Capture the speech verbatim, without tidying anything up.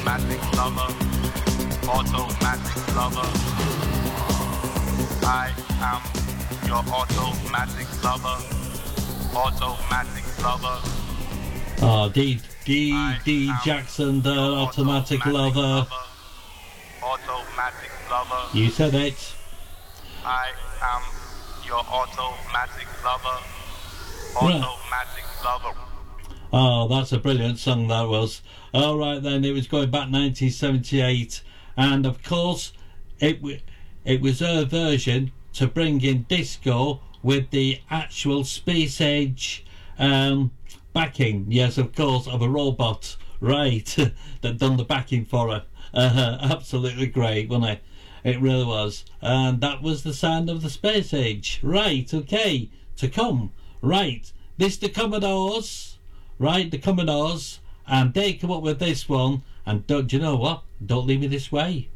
automatic lover, automatic lover. I am your automatic lover, automatic lover. Oh, D D D Jackson, the automatic, automatic lover. lover. Automatic lover. You said it. I am your automatic lover, automatic right. lover. Oh, that's a brilliant song that was. All right then, it was going back nineteen seventy-eight, and of course, it w- it was her version to bring in disco with the actual Space Age um, backing. Yes, of course, of a robot, right? That done the backing for her. Uh, absolutely great, wasn't it? It really was. And that was the sound of the Space Age. Right, okay, to come. Right, this the Commodores. Right, the Commodores. And they come up with this one. And don't you know what? Don't Leave Me This Way.